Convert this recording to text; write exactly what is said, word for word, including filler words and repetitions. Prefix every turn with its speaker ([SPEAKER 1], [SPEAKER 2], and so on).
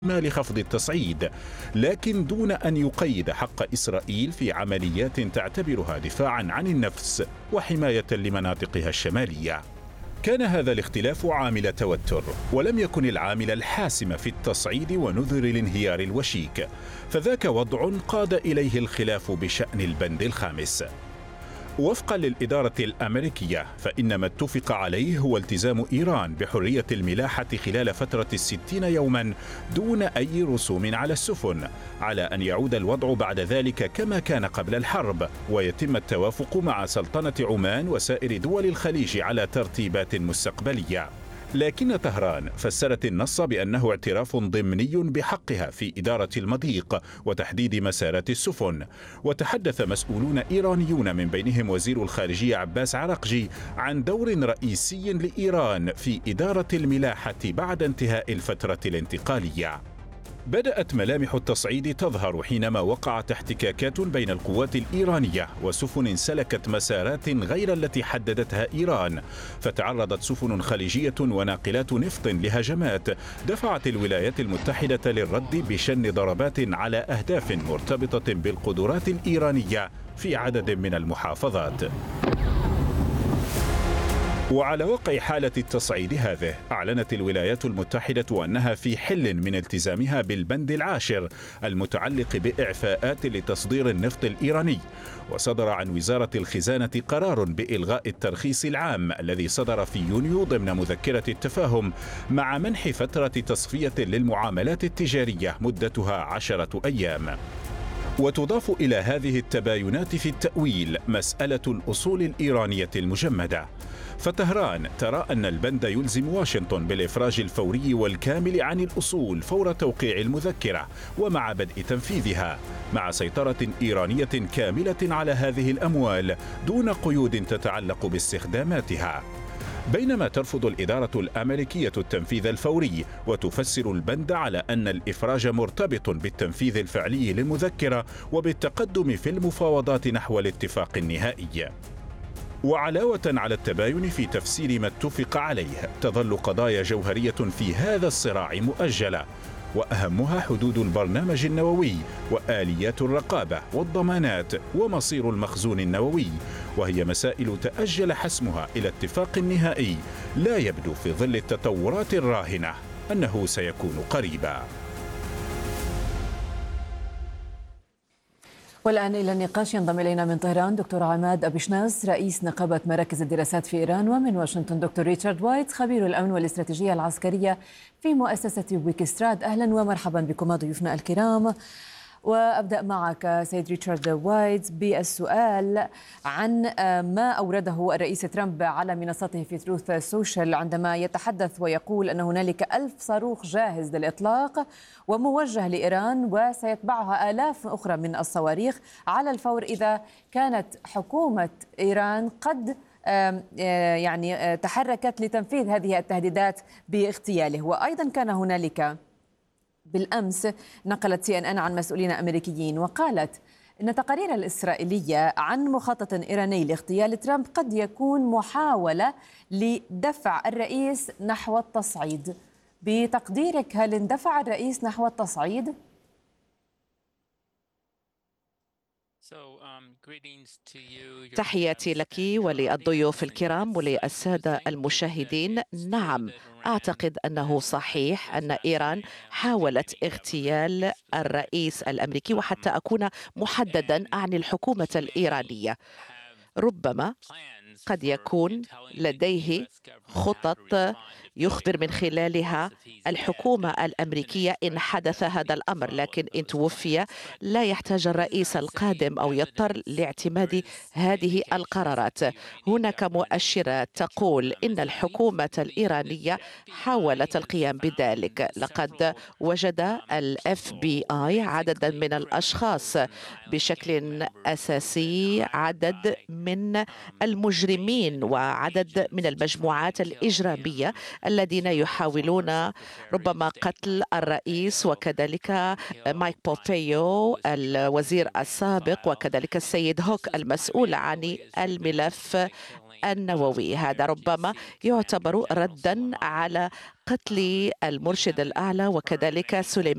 [SPEAKER 1] لخفض التصعيد، لكن دون أن يقيد حق إسرائيل في عمليات تعتبرها دفاعا عن النفس وحماية لمناطقها الشمالية. كان هذا الاختلاف عامل توتر، ولم يكن العامل الحاسم في التصعيد ونذر الانهيار الوشيك، فذاك وضع قاد إليه الخلاف بشأن البند الخامس. وفقا للإدارة الأمريكية، فإن ما اتفق عليه هو التزام إيران بحرية الملاحة خلال فترة الستين يوما دون أي رسوم على السفن، على أن يعود الوضع بعد ذلك كما كان قبل الحرب، ويتم التوافق مع سلطنة عمان وسائر دول الخليج على ترتيبات مستقبلية. لكن طهران فسرت النص بأنه اعتراف ضمني بحقها في إدارة المضيق وتحديد مسارات السفن. وتحدث مسؤولون إيرانيون من بينهم وزير الخارجية عباس عراقجي عن دور رئيسي لإيران في إدارة الملاحة بعد انتهاء الفترة الانتقالية. بدأت ملامح التصعيد تظهر حينما وقعت احتكاكات بين القوات الإيرانية وسفن سلكت مسارات غير التي حددتها إيران، فتعرضت سفن خليجية وناقلات نفط لهجمات دفعت الولايات المتحدة للرد بشن ضربات على أهداف مرتبطة بالقدرات الإيرانية في عدد من المحافظات. وعلى وقع حالة التصعيد هذه، أعلنت الولايات المتحدة أنها في حل من التزامها بالبند العاشر المتعلق بإعفاءات لتصدير النفط الإيراني. وصدر عن وزارة الخزانة قرار بإلغاء الترخيص العام الذي صدر في يونيو ضمن مذكرة التفاهم، مع منح فترة تصفية للمعاملات التجارية مدتها عشرة أيام. وتضاف إلى هذه التباينات في التأويل مسألة الأصول الإيرانية المجمدة، فطهران ترى أن البند يلزم واشنطن بالإفراج الفوري والكامل عن الأصول فور توقيع المذكرة ومع بدء تنفيذها، مع سيطرة إيرانية كاملة على هذه الأموال دون قيود تتعلق باستخداماتها. بينما ترفض الإدارة الأمريكية التنفيذ الفوري وتفسر البند على أن الإفراج مرتبط بالتنفيذ الفعلي للمذكرة وبالتقدم في المفاوضات نحو الاتفاق النهائي. وعلاوة على التباين في تفسير ما اتفق عليه، تظل قضايا جوهرية في هذا الصراع مؤجلة، وأهمها حدود البرنامج النووي وآليات الرقابة والضمانات ومصير المخزون النووي، وهي مسائل تأجل حسمها إلى اتفاق نهائي لا يبدو في ظل التطورات الراهنة أنه سيكون قريبا.
[SPEAKER 2] والآن إلى النقاش ينضم إلينا من طهران دكتور عماد أبيشناس رئيس نقابة مراكز الدراسات في إيران، ومن واشنطن دكتور ريتشارد وايت خبير الأمن والاستراتيجية العسكرية في مؤسسة ويكستراد. أهلا ومرحبا بكم ضيوفنا الكرام. وأبدأ معك سيد ريتشارد وايت بالسؤال عن ما أورده الرئيس ترامب على منصته في تروث سوشيال عندما يتحدث ويقول أن هنالك ألف صاروخ جاهز للإطلاق وموجه لإيران وسيتبعها آلاف أخرى من الصواريخ على الفور إذا كانت حكومة إيران قد يعني تحركت لتنفيذ هذه التهديدات باغتياله. وأيضا كان هنالك بالأمس نقلت سي إن إن عن مسؤولين أمريكيين وقالت إن تقارير الإسرائيلية عن مخطط إيراني لاغتيال ترامب قد يكون محاولة لدفع الرئيس نحو التصعيد. بتقديرك هل اندفع الرئيس نحو التصعيد؟
[SPEAKER 3] تحياتي لك وللضيوف الكرام وللسادة المشاهدين. نعم، أعتقد أنه صحيح أن إيران حاولت اغتيال الرئيس الأمريكي، وحتى أكون محددا أعني الحكومة الإيرانية. ربما قد يكون لديه خطط يخبر من خلالها الحكومة الأمريكية إن حدث هذا الأمر، لكن إن توفي لا يحتاج الرئيس القادم أو يضطر لاعتماد هذه القرارات. هناك مؤشرات تقول إن الحكومة الإيرانية حاولت القيام بذلك. لقد وجد ال إف بي آي عددا من الأشخاص بشكل أساسي، عدد من المجرمين وعدد من المجموعات الإجرامية الذين يحاولون ربما قتل الرئيس، وكذلك مايك بومبيو الوزير السابق، وكذلك السيد هوك المسؤول عن الملف النووي. هذا ربما يعتبر ردا على قتل المرشد الأعلى وكذلك سليمان